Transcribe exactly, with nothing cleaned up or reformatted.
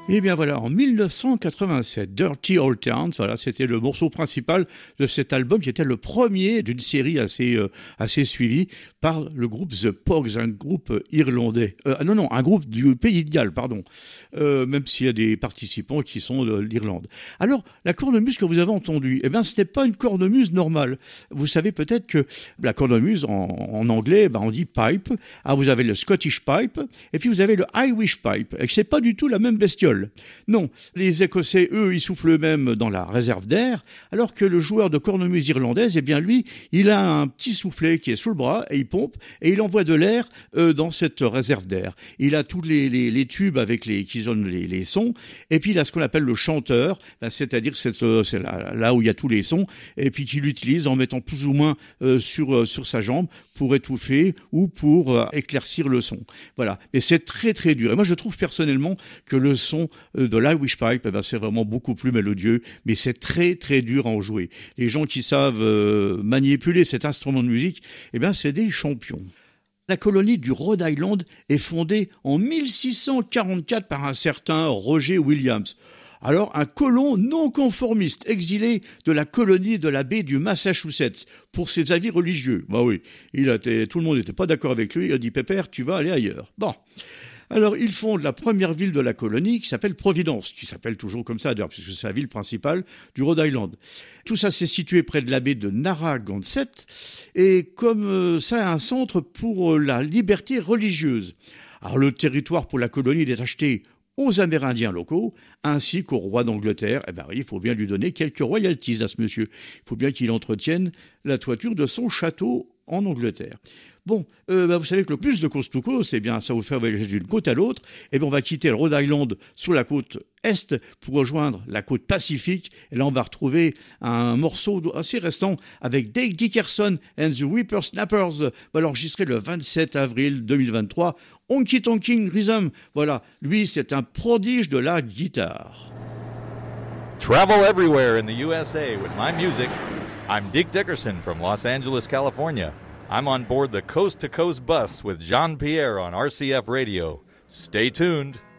Et bien voilà, en dix-neuf cent quatre-vingt-sept, Dirty Old Town, voilà, c'était le morceau principal de cet album qui était le premier d'une série assez euh, assez suivie par le groupe The Pogues, un groupe irlandais. Euh, non non, un groupe du Pays de Galles, pardon. Euh, même s'il y a des participants qui sont de l'Irlande. Alors, la cornemuse que vous avez entendue, eh bien, c'était pas une cornemuse normale. Vous savez peut-être que la cornemuse en, en anglais, ben, on dit pipe. Ah, vous avez le Scottish pipe et puis vous avez le Irish pipe. Et c'est pas du tout la même bestiole. Non, les Écossais, eux, ils soufflent eux-mêmes dans la réserve d'air, alors que le joueur de cornemuse irlandaise, eh bien lui, il a un petit soufflet qui est sous le bras et il pompe et il envoie de l'air euh, dans cette réserve d'air. Il a tous les, les, les tubes avec les qui donnent les, les sons, et puis il a ce qu'on appelle le chanteur, ben, c'est-à-dire c'est, euh, c'est là, là où il y a tous les sons, et puis qu'il utilise en mettant plus ou moins euh, sur euh, sur sa jambe pour étouffer ou pour euh, éclaircir le son. Voilà, mais c'est très très dur. Et moi je trouve personnellement que le son de l'Irish pipe, eh ben, c'est vraiment beaucoup plus mélodieux, mais c'est très très dur à en jouer. Les gens qui savent euh, manipuler cet instrument de musique, eh ben, c'est des champions. La colonie du Rhode Island est fondée en mille six cent quarante-quatre par un certain Roger Williams. Alors, un colon non conformiste, exilé de la colonie de la baie du Massachusetts, pour ses avis religieux. Bah oui, il a été, tout le monde n'était pas d'accord avec lui, il a dit « Pépère, tu vas aller ailleurs ». Bon. Alors, ils fondent la première ville de la colonie qui s'appelle Providence, qui s'appelle toujours comme ça d'ailleurs, puisque c'est la ville principale du Rhode Island. Tout ça, c'est situé près de la baie de Narragansett, et comme euh, ça a un centre pour euh, la liberté religieuse. Alors, le territoire pour la colonie est acheté aux Amérindiens locaux, ainsi qu'au roi d'Angleterre. Eh ben oui, il faut bien lui donner quelques royalties à ce monsieur. Il faut bien qu'il entretienne la toiture de son château en Angleterre. Bon, euh, bah vous savez que le plus de coast to coast, eh bien, ça vous fait voyager d'une côte à l'autre. Eh bien, on va quitter le Rhode Island sur la côte est pour rejoindre la côte Pacifique. Et là, on va retrouver un morceau assez restant avec Dave Dickerson and the Whippersnappers, bah, enregistré le vingt-sept avril deux mille vingt-trois. Honky Tonkin Rhythm. Voilà, lui, c'est un prodige de la guitare. Travel everywhere in the U S A with my music. I'm Dick Dickerson from Los Angeles, California. I'm on board the Coast to Coast bus with Jean Pierre on R C F Radio. Stay tuned.